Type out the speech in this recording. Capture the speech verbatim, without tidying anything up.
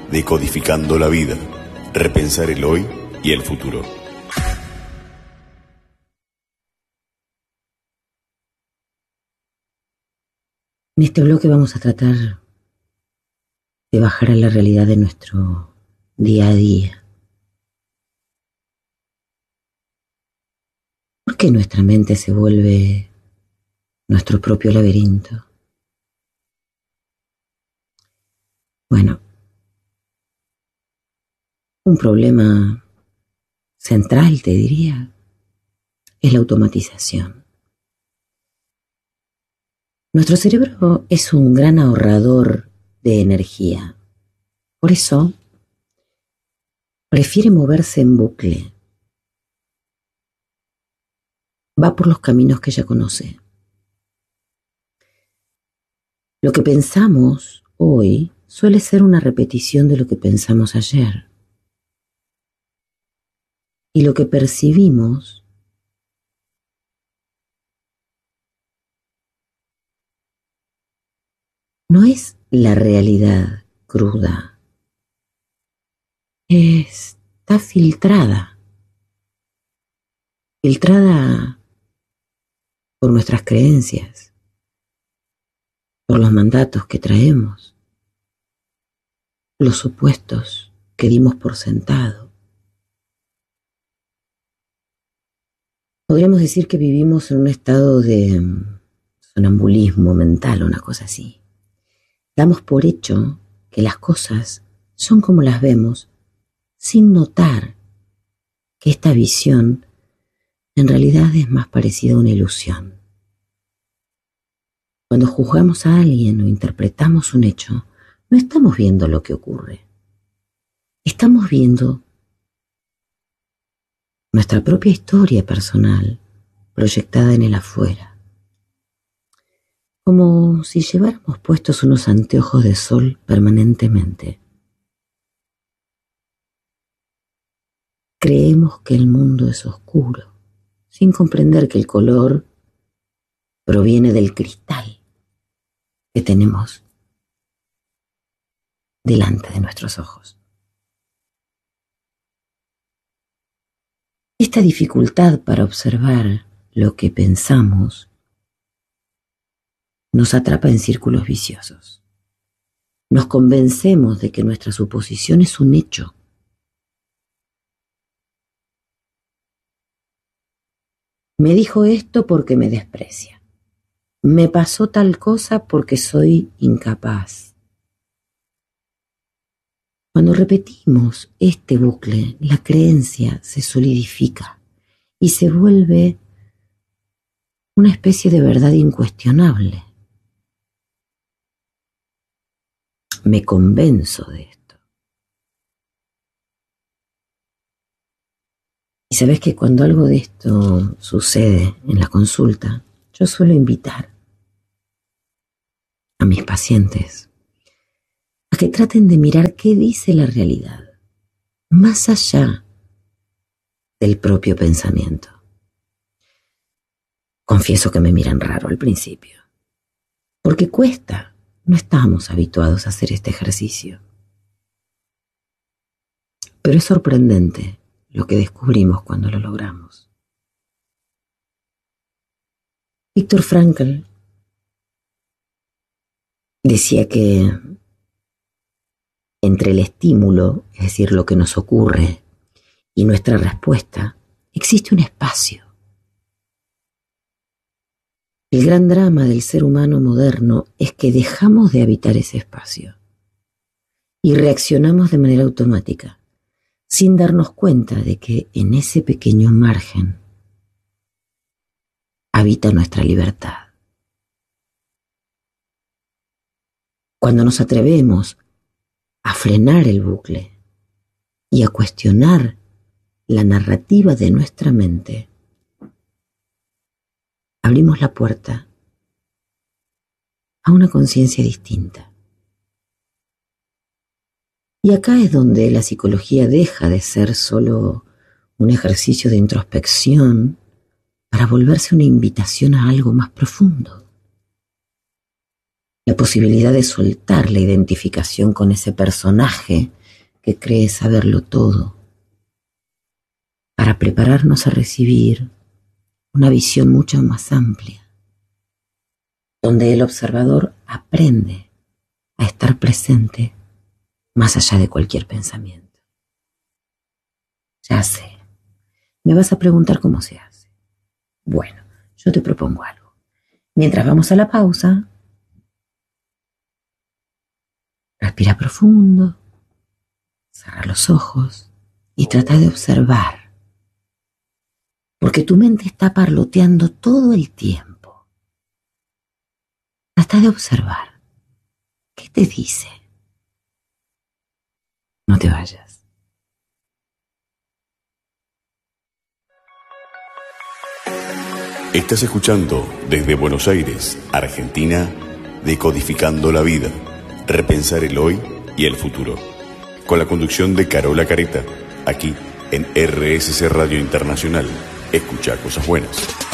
Decodificando la vida, repensar el hoy y el futuro. En este bloque vamos a tratar de bajar a la realidad de nuestro día a día. ¿Por qué nuestra mente se vuelve nuestro propio laberinto? Bueno, un problema central, te diría, es la automatización. Nuestro cerebro es un gran ahorrador de energía. Por eso, prefiere moverse en bucle. Va por los caminos que ya conoce. Lo que pensamos hoy suele ser una repetición de lo que pensamos ayer. Y lo que percibimos no es la realidad cruda. Está filtrada. Filtrada por nuestras creencias, por los mandatos que traemos, los supuestos que dimos por sentado. Podríamos decir que vivimos en un estado de sonambulismo mental, una cosa así. Damos por hecho que las cosas son como las vemos, sin notar que esta visión en realidad es más parecida a una ilusión. Cuando juzgamos a alguien o interpretamos un hecho, no estamos viendo lo que ocurre. Estamos viendo nuestra propia historia personal proyectada en el afuera. Como si lleváramos puestos unos anteojos de sol permanentemente. Creemos que el mundo es oscuro, sin comprender que el color proviene del cristal que tenemos delante de nuestros ojos. Esta dificultad para observar lo que pensamos nos atrapa en círculos viciosos. Nos convencemos de que nuestra suposición es un hecho. Me dijo esto porque me desprecia. Me pasó tal cosa porque soy incapaz. Cuando repetimos este bucle, la creencia se solidifica y se vuelve una especie de verdad incuestionable. Me convenzo de esto. Y sabes que cuando algo de esto sucede en la consulta, yo suelo invitar a mis pacientes a que traten de mirar qué dice la realidad, más allá del propio pensamiento. Confieso que me miran raro al principio, porque cuesta. No estamos habituados a hacer este ejercicio. Pero es sorprendente lo que descubrimos cuando lo logramos. Viktor Frankl decía que entre el estímulo, es decir, lo que nos ocurre, y nuestra respuesta, existe un espacio. El gran drama del ser humano moderno es que dejamos de habitar ese espacio y reaccionamos de manera automática, sin darnos cuenta de que en ese pequeño margen habita nuestra libertad. Cuando nos atrevemos a frenar el bucle y a cuestionar la narrativa de nuestra mente, abrimos la puerta a una conciencia distinta. Y acá es donde la psicología deja de ser solo un ejercicio de introspección para volverse una invitación a algo más profundo. La posibilidad de soltar la identificación con ese personaje que cree saberlo todo, para prepararnos a recibir una visión mucho más amplia, donde el observador aprende a estar presente más allá de cualquier pensamiento. Ya sé, me vas a preguntar cómo se hace. Bueno, yo te propongo algo. Mientras vamos a la pausa, respira profundo, cierra los ojos y trata de observar, porque tu mente está parloteando todo el tiempo. Trata de observar. ¿Qué te dice? No te vayas. Estás escuchando desde Buenos Aires, Argentina, Decodificando la Vida, repensar el hoy y el futuro, con la conducción de Carola Careta, aquí en R S C Radio Internacional. Escucha cosas buenas.